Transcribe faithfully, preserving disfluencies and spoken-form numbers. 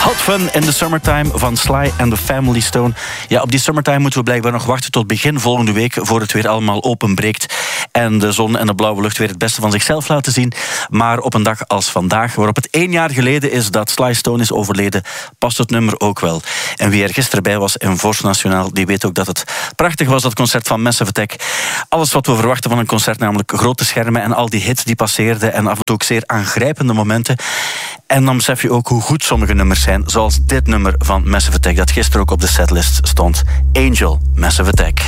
Hot Fun in the Summertime van Sly and the Family Stone. Ja, op die Summertime moeten we blijkbaar nog wachten tot begin volgende week, voor het weer allemaal openbreekt en de zon en de blauwe lucht weer het beste van zichzelf laten zien. Maar op een dag als vandaag, waarop het één jaar geleden is dat Sly Stone is overleden, past het nummer ook wel. En wie er gisteren bij was in Vorst Nationaal, die weet ook dat het prachtig was, dat concert van Massive Attack. Alles wat we verwachten van een concert, namelijk grote schermen en al die hits die passeerden en af en toe ook zeer aangrijpende momenten. En dan besef je ook hoe goed sommige nummers zijn, zoals dit nummer van Massive Attack, dat gisteren ook op de setlist stond. Angel, Massive Attack.